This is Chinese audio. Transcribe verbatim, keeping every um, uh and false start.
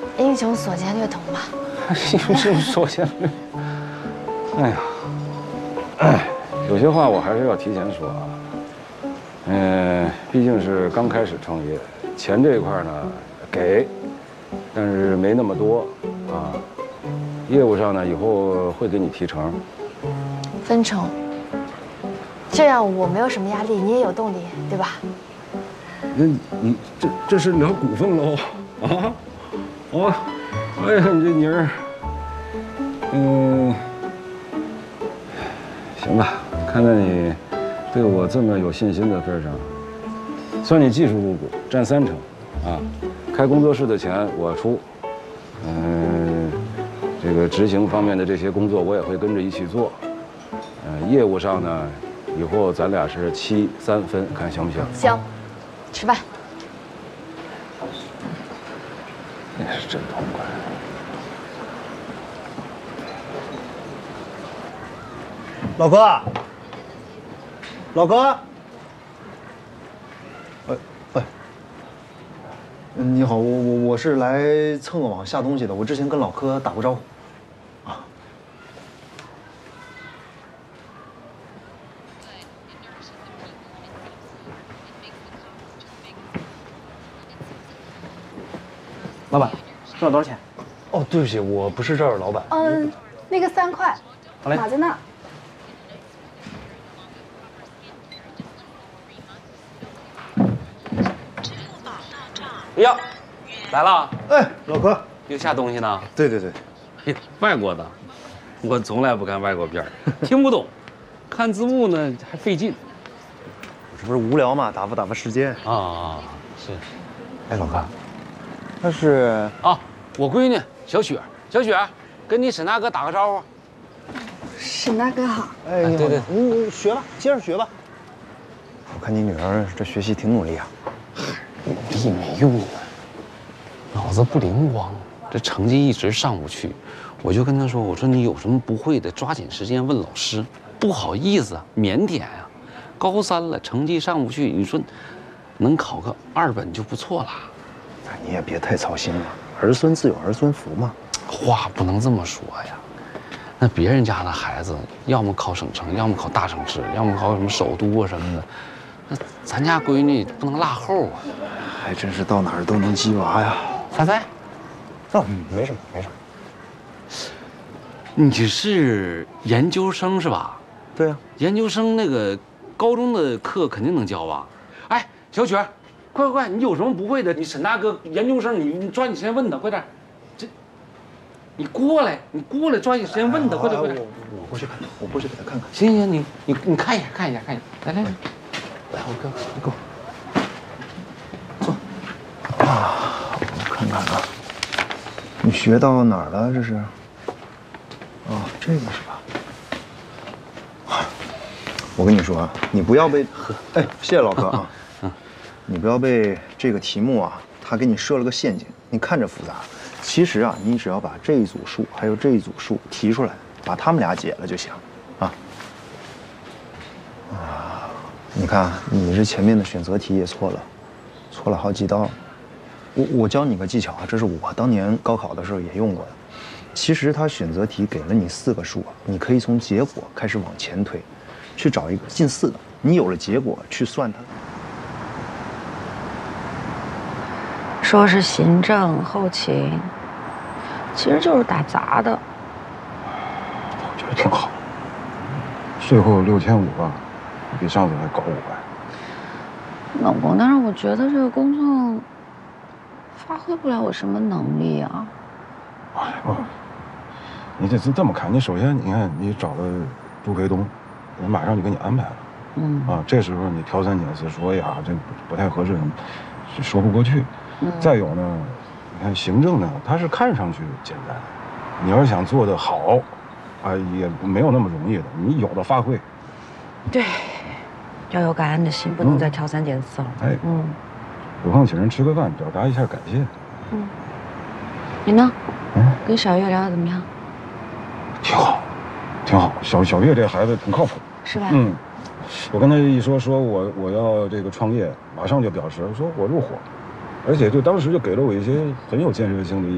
英雄所见略同吧。 英雄所见略。哎呀，哎，有些话我还是要提前说啊。嗯，毕竟是刚开始创业，钱这一块呢给，但是没那么多啊。业务上呢，以后会给你提成。 分成，这样我没有什么压力，你也有动力，对吧？ 那你这这是聊股份喽啊？哦，哎呀，你这妮儿，嗯，行吧，看在你对我这么有信心的份上，算你技术入股，占三成，啊，开工作室的钱我出，嗯，这个执行方面的这些工作我也会跟着一起做，嗯，业务上呢，以后咱俩是七三分，看行不行？ 行，吃饭。 那是真痛快。 老哥，老哥，哎哎，你好，我我我是来蹭个网下东西的，我之前跟老柯打过招呼。啊。 老板，多少多少钱？ 哦，对不起，我不是这儿老板。 嗯，那个三块， 好嘞， 码在那儿。 哎呀，来了！ 哎，老柯， 又下东西呢？ 对对对， 嘿，外国的，我从来不看外国片儿，听不懂，看字幕呢还费劲。 我这不是无聊嘛，打发打发时间啊。是。 哎，老柯，他是啊，我闺女小雪，小雪，跟你沈大哥打个招呼。 沈大哥好。 哎， 对对， 你你学吧，接着学吧。我看你女儿这学习挺努力啊。 努力没用啊，脑子不灵光，这成绩一直上不去。我就跟她说：“我说你有什么不会的，抓紧时间问老师。不好意思啊，腼腆啊，高三了，成绩上不去，你说能考个二本就不错了。” 那你也别太操心了，儿孙自有儿孙福嘛。 话不能这么说呀，那别人家的孩子要么考省城，要么考大城市，要么考什么首都啊什么的。那咱家闺女不能落后啊！ 还真是到哪儿都能鸡娃呀。 猜猜？ 哦，没什么，没什么。 你是研究生是吧？ 对呀、啊， 研究生那个高中的课肯定能教吧？哎，小雪，快快快，你有什么不会的？你沈大哥研究生，你你抓紧时间问他，快点。这，你过来，你过来，抓紧时间问他，快点快点。 我我过去看，我过去给他看看。 行行，你你你看一下看一下看一下，来来来。 来，我哥，你给我坐。啊，我看看啊，你学到哪儿了？这是？哦，这个是吧？我跟你说啊，你不要被，哎，谢谢老哥啊。嗯，你不要被这个题目啊，他给你设了个陷阱。你看着复杂，其实啊，你只要把这一组数还有这一组数提出来，把他们俩解了就行，啊。啊。你看，你这前面的选择题也错了，错了好几道。我我教你个技巧啊，这是我当年高考的时候也用过的。其实它选择题给了你四个数，你可以从结果开始往前推，去找一个近似的。你有了结果，去算它。 说是行政后勤，其实就是打杂的。 我觉得挺好，税后六千五吧。比上次还高五百。 老公，但是我觉得这个工作发挥不了我什么能力啊。 哎不，你得是这么看。你首先，你看你找了朱培东，我马上就给你安排了。嗯啊，这时候你挑三拣四说呀，这不太合适，说不过去。嗯。再有呢，你看行政呢，它是看上去简单，你要是想做得好，啊，也没有那么容易的。你有的发挥。 对。要有感恩的心，不能再挑三拣四了。 哎，嗯，有空请人吃个饭，表达一下感谢。 嗯，你呢？嗯，跟小月聊得怎么样？ 挺好，挺好。小小月这孩子挺靠谱， 是吧？ 嗯，我跟他一说，说我我要这个创业，马上就表示说我入伙，而且就当时就给了我一些很有建设性的意见。